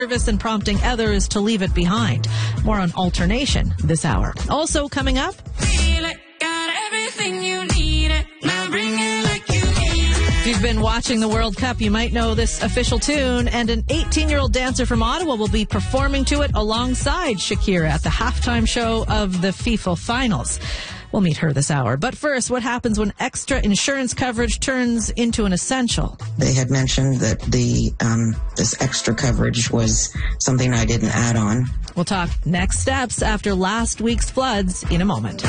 service and prompting others to leave it behind. More on alternation this hour. Also coming up, if you've been watching the World Cup, you might know this official tune, and an 18-year-old dancer from Ottawa will be performing to it alongside Shakira at the halftime show of the FIFA finals. We'll meet her this hour. But first, what happens when extra insurance coverage turns into an essential? They had mentioned that this extra coverage was something I didn't add on. We'll talk next steps after last week's floods in a moment.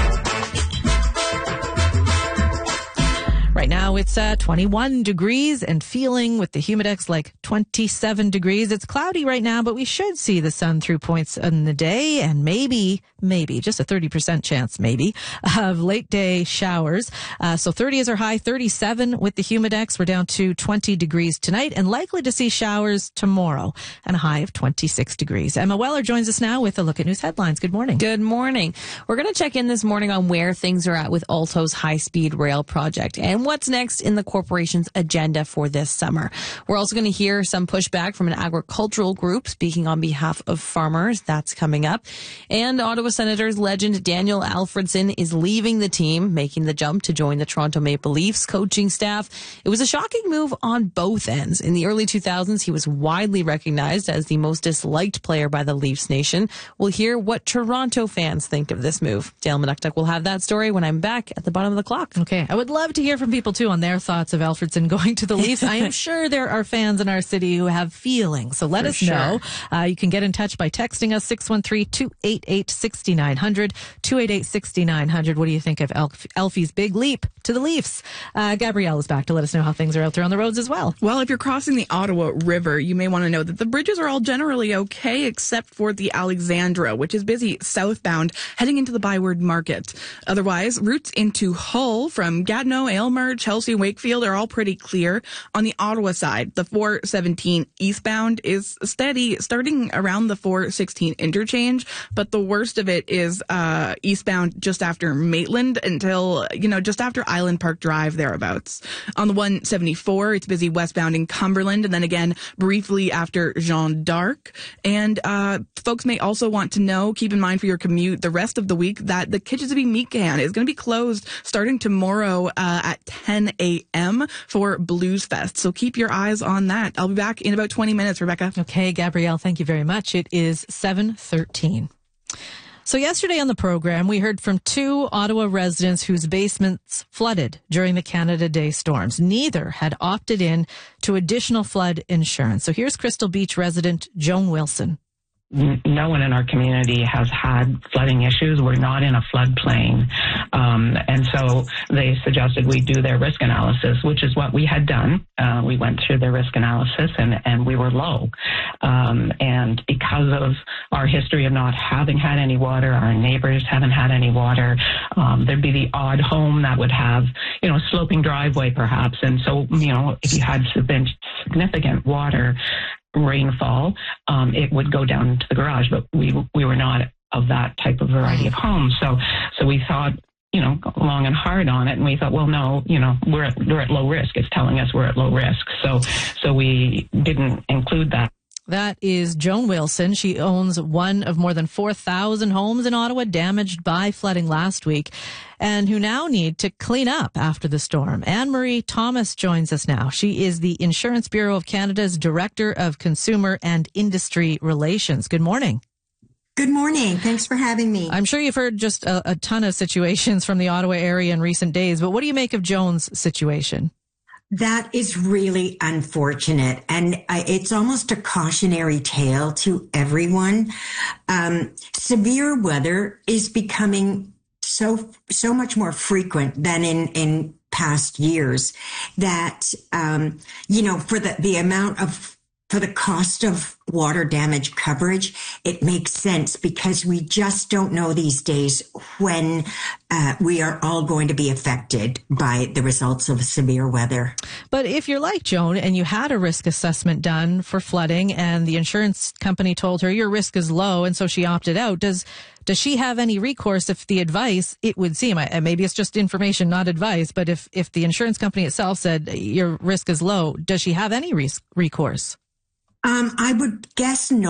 Right now it's 21 degrees and feeling with the Humidex like 27 degrees. It's cloudy right now, but we should see the sun through points in the day and maybe just a 30% chance of late day showers. So 30 is our high, 37 with the Humidex. We're down to 20 degrees tonight and likely to see showers tomorrow and a high of 26 degrees. Emma Weller joins us now with a look at news headlines. Good morning. Good morning. We're going to check in this morning on where things are at with Alto's high-speed rail project and what's next in the corporation's agenda for this summer. We're also going to hear some pushback from an agricultural group speaking on behalf of farmers. That's coming up. And Ottawa Senators legend Daniel Alfredson is leaving the team, making the jump to join the Toronto Maple Leafs coaching staff. It was a shocking move on both ends. In the early 2000s, he was widely recognized as the most disliked player by the Leafs nation. We'll hear what Toronto fans think of this move. Dale Manuktuk will have that story when I'm back at the bottom of the clock. Okay. I would love to hear from people too on their thoughts of Alfredson going to the Leafs. I am sure there are fans in our city who have feelings. So let us know. You can get in touch by texting us 613-288-6900, 288-6900. What do you think of Alfie's big leap to the Leafs? Gabrielle is back to let us know how things are out there on the roads as well. Well, if you're crossing the Ottawa River, you may want to know that the bridges are all generally okay, except for the Alexandra, which is busy southbound, heading into the Byward Market. Otherwise, routes into Hull from Gatineau, Aylmer, Chelsea, Wakefield are all pretty clear. On the Ottawa side, the 417 eastbound is steady, starting around the 416 interchange, but the worst of it is eastbound just after Maitland until, just after Island Park Drive, thereabouts. On the 174, it's busy westbound in Cumberland, and then again briefly after Jeanne d'Arc. And folks may also want to know, keep in mind for your commute the rest of the week, that the Kitchissippi Meat Can is going to be closed starting tomorrow at 10 a.m. for Blues Fest. So keep your eyes on that. I'll be back in about 20 minutes, Rebecca. Okay, Gabrielle, thank you very much. It is 7:13. So yesterday on the program, we heard from two Ottawa residents whose basements flooded during the Canada Day storms. Neither had opted in to additional flood insurance. So here's Crystal Beach resident Joan Wilson. No one in our community has had flooding issues. We're not in a floodplain. And so they suggested we do their risk analysis, which is what we had done. We went through their risk analysis and we were low. And because of our history of not having had any water, our neighbors haven't had any water, there'd be the odd home that would have, a sloping driveway perhaps. And so, if you had significant water, rainfall, it would go down to the garage, but we were not of that type of variety of homes. So we thought, long and hard on it, and we thought, well, no, we're at low risk. It's telling us we're at low risk. So we didn't include that. That is Joan Wilson. She owns one of more than 4,000 homes in Ottawa damaged by flooding last week and who now need to clean up after the storm. Anne-Marie Thomas joins us now. She is the Insurance Bureau of Canada's Director of Consumer and Industry Relations. Good morning. Good morning. Thanks for having me. I'm sure you've heard just a ton of situations from the Ottawa area in recent days, but what do you make of Joan's situation? That is really unfortunate, and it's almost a cautionary tale to everyone. Severe weather is becoming so much more frequent than in past years that, for the cost of water damage coverage, it makes sense because we just don't know these days when we are all going to be affected by the results of severe weather. But if you're like Joan and you had a risk assessment done for flooding and the insurance company told her your risk is low and so she opted out, does she have any recourse if the advice, it would seem, maybe it's just information, not advice, but if the insurance company itself said your risk is low, does she have any recourse? I would guess no.